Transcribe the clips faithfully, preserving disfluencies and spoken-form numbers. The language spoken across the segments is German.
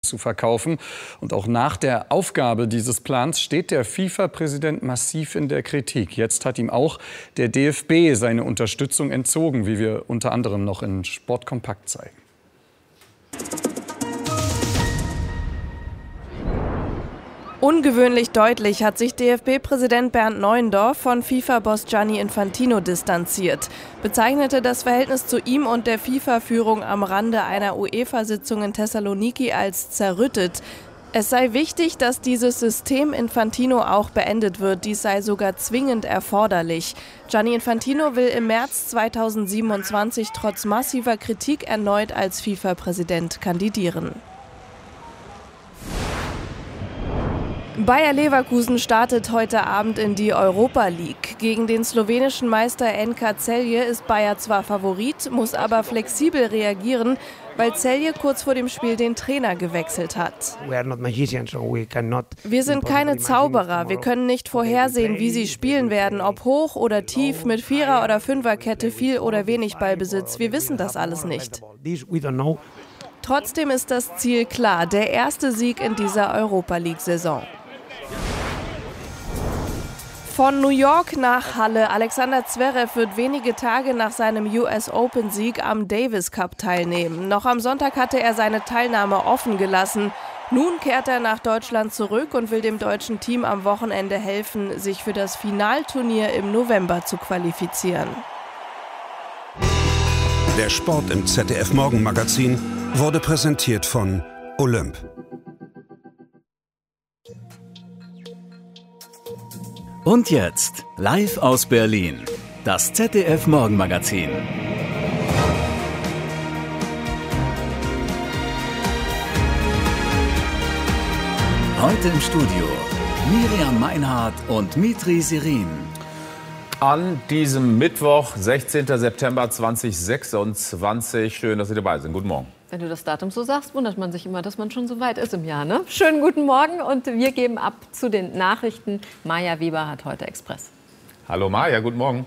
zu verkaufen. Und auch nach der Aufgabe dieses Plans steht der FIFA-Präsident massiv in der Kritik. Jetzt hat ihm auch der D F B seine Unterstützung entzogen, wie wir unter anderem noch in Sport Kompakt zeigen. Ungewöhnlich deutlich hat sich D F B-Präsident Bernd Neuendorf von FIFA-Boss Gianni Infantino distanziert, bezeichnete das Verhältnis zu ihm und der FIFA-Führung am Rande einer UEFA-Sitzung in Thessaloniki als zerrüttet. Es sei wichtig, dass dieses System Infantino auch beendet wird, dies sei sogar zwingend erforderlich. Gianni Infantino will im März zweitausendsiebenundzwanzig trotz massiver Kritik erneut als FIFA-Präsident kandidieren. Bayer Leverkusen startet heute Abend in die Europa League. Gegen den slowenischen Meister N K Celje ist Bayer zwar Favorit, muss aber flexibel reagieren, weil Celje kurz vor dem Spiel den Trainer gewechselt hat. Wir sind keine Zauberer, wir können nicht vorhersehen, wie sie spielen werden, ob hoch oder tief, mit Vierer- oder Fünferkette, viel oder wenig Ballbesitz. Wir wissen das alles nicht. Trotzdem ist das Ziel klar, der erste Sieg in dieser Europa League-Saison. Von New York nach Halle. Alexander Zverev wird wenige Tage nach seinem U S Open-Sieg am Davis Cup teilnehmen. Noch am Sonntag hatte er seine Teilnahme offen gelassen. Nun kehrt er nach Deutschland zurück und will dem deutschen Team am Wochenende helfen, sich für das Finalturnier im November zu qualifizieren. Der Sport im Z D F Morgenmagazin wurde präsentiert von Olymp. Und jetzt, live aus Berlin, das Z D F Morgenmagazin. Heute im Studio Miriam Meinhardt und Mitri Sirin. An diesem Mittwoch, sechzehnten September zweitausendsechsundzwanzig. Schön, dass Sie dabei sind. Guten Morgen. Wenn du das Datum so sagst, wundert man sich immer, dass man schon so weit ist im Jahr, ne? Schönen guten Morgen und wir geben ab zu den Nachrichten. Maja Weber hat heute Express. Hallo Maja, guten Morgen.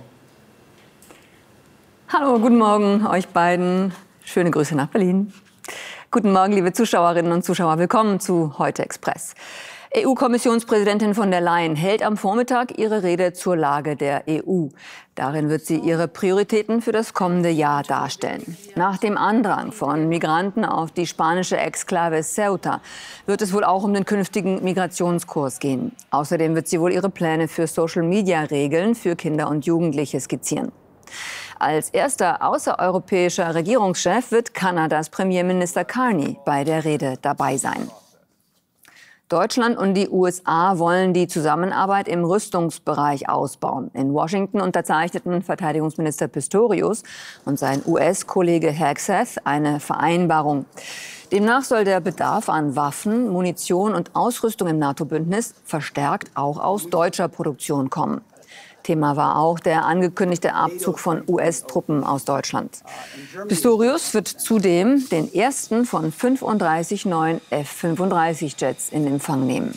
Hallo, guten Morgen euch beiden. Schöne Grüße nach Berlin. Guten Morgen, liebe Zuschauerinnen und Zuschauer. Willkommen zu Heute Express. E U-Kommissionspräsidentin von der Leyen hält am Vormittag ihre Rede zur Lage der E U. Darin wird sie ihre Prioritäten für das kommende Jahr darstellen. Nach dem Andrang von Migranten auf die spanische Exklave Ceuta wird es wohl auch um den künftigen Migrationskurs gehen. Außerdem wird sie wohl ihre Pläne für Social-Media-Regeln für Kinder und Jugendliche skizzieren. Als erster außereuropäischer Regierungschef wird Kanadas Premierminister Carney bei der Rede dabei sein. Deutschland und die U S A wollen die Zusammenarbeit im Rüstungsbereich ausbauen. In Washington unterzeichneten Verteidigungsminister Pistorius und sein U S-Kollege Hegseth eine Vereinbarung. Demnach soll der Bedarf an Waffen, Munition und Ausrüstung im NATO-Bündnis verstärkt auch aus deutscher Produktion kommen. Thema war auch der angekündigte Abzug von U S-Truppen aus Deutschland. Pistorius wird zudem den ersten von fünfunddreißig neuen F fünfunddreißig Jets in Empfang nehmen.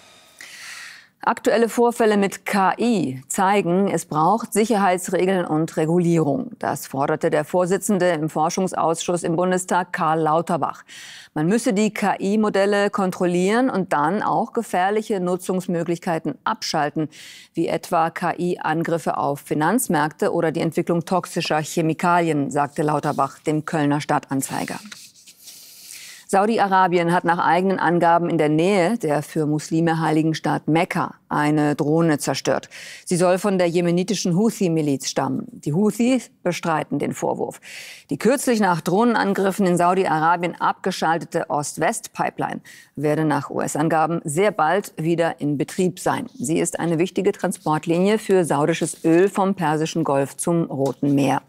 Aktuelle Vorfälle mit K I zeigen, es braucht Sicherheitsregeln und Regulierung. Das forderte der Vorsitzende im Forschungsausschuss im Bundestag, Karl Lauterbach. Man müsse die K I-Modelle kontrollieren und dann auch gefährliche Nutzungsmöglichkeiten abschalten, wie etwa K I-Angriffe auf Finanzmärkte oder die Entwicklung toxischer Chemikalien, sagte Lauterbach dem Kölner Stadtanzeiger. Saudi-Arabien hat nach eigenen Angaben in der Nähe der für Muslime heiligen Stadt Mekka eine Drohne zerstört. Sie soll von der jemenitischen Houthi-Miliz stammen. Die Houthis bestreiten den Vorwurf. Die kürzlich nach Drohnenangriffen in Saudi-Arabien abgeschaltete Ost-West-Pipeline werde nach U S-Angaben sehr bald wieder in Betrieb sein. Sie ist eine wichtige Transportlinie für saudisches Öl vom Persischen Golf zum Roten Meer.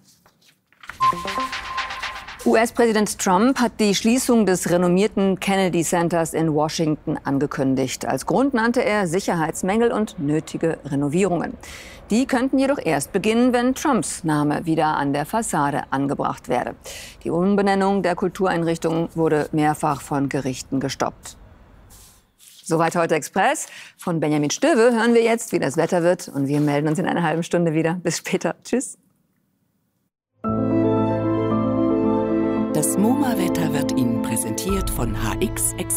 U S-Präsident Trump hat die Schließung des renommierten Kennedy Centers in Washington angekündigt. Als Grund nannte er Sicherheitsmängel und nötige Renovierungen. Die könnten jedoch erst beginnen, wenn Trumps Name wieder an der Fassade angebracht werde. Die Umbenennung der Kultureinrichtung wurde mehrfach von Gerichten gestoppt. Soweit heute Express. Von Benjamin Stöwe hören wir jetzt, wie das Wetter wird. Und wir melden uns in einer halben Stunde wieder. Bis später. Tschüss. Das MoMA-Wetter wird Ihnen präsentiert von H X